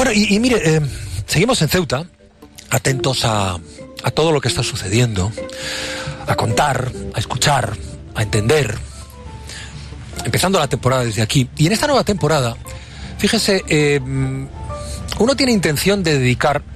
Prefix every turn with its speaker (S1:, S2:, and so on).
S1: Bueno, y mire, seguimos en Ceuta, atentos a todo lo que está sucediendo, a contar, a escuchar, a entender, empezando la temporada desde aquí. Y en esta nueva temporada, fíjese, uno tiene intención de dedicar